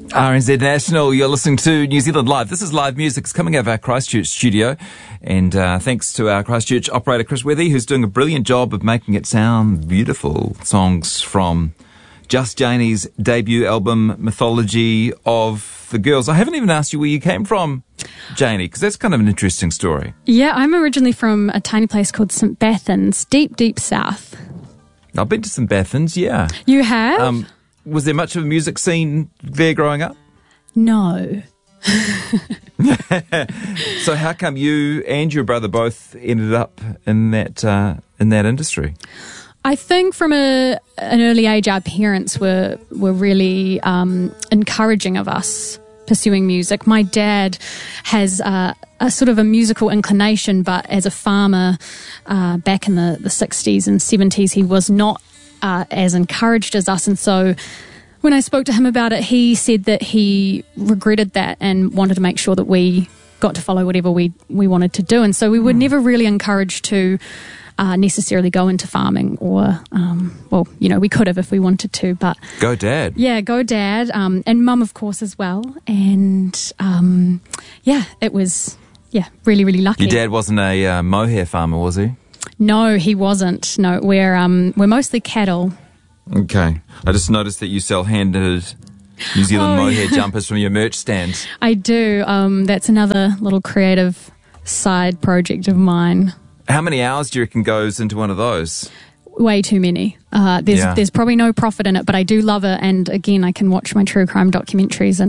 RNZ National, you're listening to New Zealand Live. This is live music. It's coming out of our Christchurch studio. And thanks to our Christchurch operator, Chris Wethy, who's doing a brilliant job of making it sound beautiful. Songs from Just Janie's debut album, Mythology of the Girls. I haven't even asked you where you came from, Janie, because that's kind of an interesting story. Yeah, I'm originally from a tiny place called St Bathans, deep, deep south. I've been to St Bathans, yeah. You have? Was there much of a music scene there growing up? No. So how come you and your brother both ended up in that industry? I think from an early age, our parents were really encouraging of us pursuing music. My dad has a sort of a musical inclination, but as a farmer back in the 60s and 70s, he was not as encouraged as us. And so when I spoke to him about it, he said that he regretted that and wanted to make sure that we got to follow whatever we wanted to do. And so we were never really encouraged to necessarily go into farming or, we could have if we wanted to, but... Go Dad. Yeah, go Dad. And Mum, of course, as well. And, it was, really, really lucky. Your dad wasn't a mohair farmer, was he? No, he wasn't. No, we're mostly cattle. Okay. I just noticed that you sell hand-knitted New Zealand mohair jumpers from your merch stand. I do. That's another little creative side project of mine. How many hours do you reckon goes into one of those? Way too many. There's probably no profit in it, but I do love it. And again, I can watch my true crime documentaries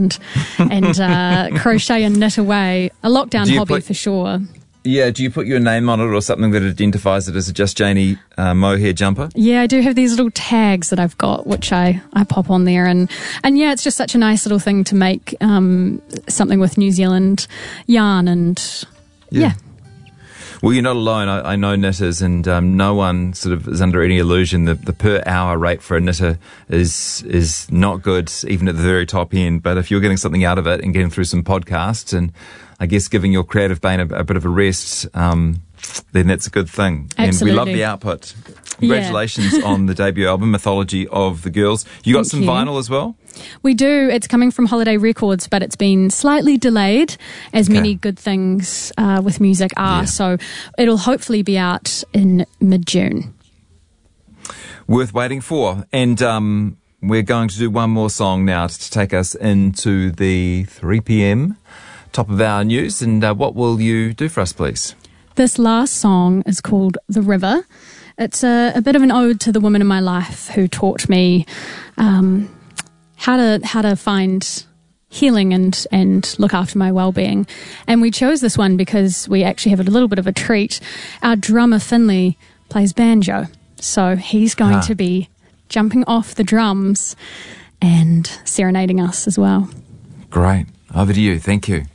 and crochet and knit away. A lockdown hobby for sure. Yeah, do you put your name on it or something that identifies it as a Just Janie mohair jumper? Yeah, I do have these little tags that I've got, which I pop on there. And yeah, it's just such a nice little thing to make something with New Zealand yarn and yeah. Well, you're not alone. I know knitters, and no one sort of is under any illusion that the per hour rate for a knitter is not good, even at the very top end. But if you're getting something out of it and getting through some podcasts and I guess giving your creative brain a bit of a rest, then that's a good thing. Absolutely. And we love the output. Congratulations on the debut album, Mythology of the Girls. You got some vinyl as well? We do. It's coming from Holiday Records, but it's been slightly delayed, as many good things with music are. Yeah. So it'll hopefully be out in mid-June. Worth waiting for. And we're going to do one more song now to take us into the 3 p.m. top of our news. And what will you do for us, please? This last song is called The River. It's a bit of an ode to the woman in my life who taught me how to find healing and look after my well-being. And we chose this one because we actually have a little bit of a treat. Our drummer, Finley, plays banjo. So he's going to be jumping off the drums and serenading us as well. Great. Over to you. Thank you.